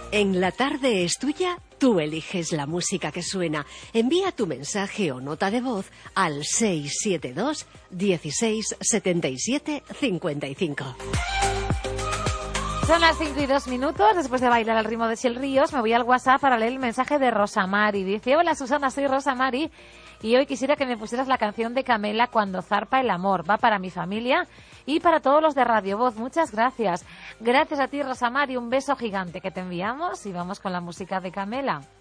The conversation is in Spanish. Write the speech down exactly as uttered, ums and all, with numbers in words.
En La Tarde es Tuya, tú eliges la música que suena. Envía tu mensaje o nota de voz al seis siete dos, dieciséis, setenta y siete, cincuenta y cinco. Son las cinco y dos minutos. Después de bailar al ritmo de Sil Ríos, me voy al WhatsApp para leer el mensaje de Rosa Mari. Dice: hola Susana, soy Rosa Mari y hoy quisiera que me pusieras la canción de Camela, Cuando zarpa el amor. Va para mi familia y para todos los de Radio Voz. Muchas gracias. Gracias a ti, Rosa Mari. Un beso gigante que te enviamos y vamos con la música de Camela.